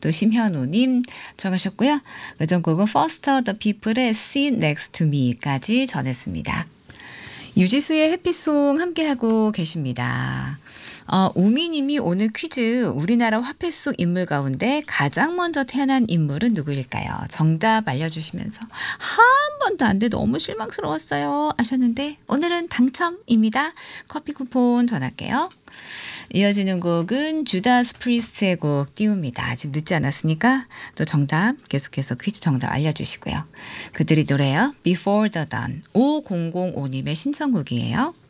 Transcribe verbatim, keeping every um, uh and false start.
또 심현우님 정하셨고요. 의정곡은 Foster the People의 Sit Next to Me까지 전했습니다. 유지수의 해피송 함께하고 계십니다. 어, 우미님이 오늘 퀴즈 우리나라 화폐 속 인물 가운데 가장 먼저 태어난 인물은 누구일까요? 정답 알려주시면서 한 번도 안 돼 너무 실망스러웠어요 하셨는데 오늘은 당첨입니다. 커피 쿠폰 전할게요. 이어지는 곡은 주다스 프리스트의 곡 띄웁니다. 아직 늦지 않았으니까 또 정답 계속해서 퀴즈 정답 알려주시고요. 그들이 노래요. Before the Dawn 오공공오님의 신청곡이에요.